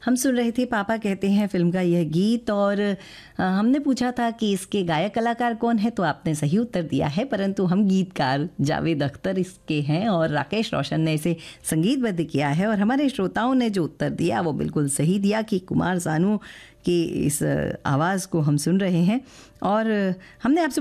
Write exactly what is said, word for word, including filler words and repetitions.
हम सुन रहे थे पापा कहते हैं फिल्म का यह गीत, और हमने पूछा था कि इसके गायक कलाकार कौन है, तो आपने सही उत्तर दिया है, परंतु हम गीतकार जावेद अख्तर इसके हैं और राकेश रोशन ने इसे संगीतबद्ध किया है। और हमारे श्रोताओं ने जो उत्तर दिया वो बिल्कुल सही दिया कि कुमार सानू की इस आवाज़ को हम सुन रहे हैं। और हमने आपसे